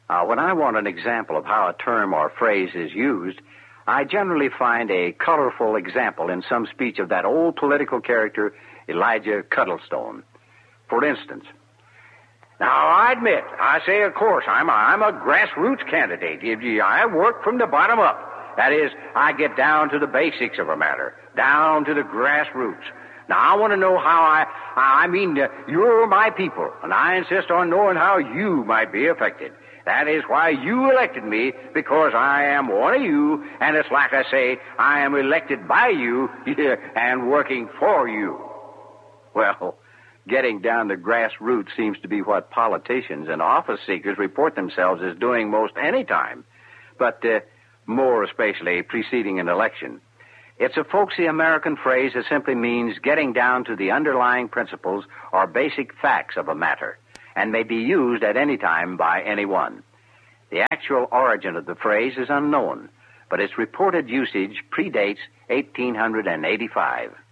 When I want an example of how a term or phrase is used, I generally find a colorful example in some speech of that old political character, Elijah Cuddlestone. For instance, now, I admit, I say, of course, I'm a grassroots candidate. I work from the bottom up. That is, I get down to the basics of a matter, down to the grassroots. Now, I want to know how you're my people, and I insist on knowing how you might be affected. That is why you elected me, because I am one of you, and it's like I say, I am elected by you and working for you. Well, getting down to grassroots seems to be what politicians and office seekers report themselves as doing most any time, but more especially preceding an election. It's a folksy American phrase that simply means getting down to the underlying principles or basic facts of a matter, and may be used at any time by anyone. The actual origin of the phrase is unknown, but its reported usage predates 1885.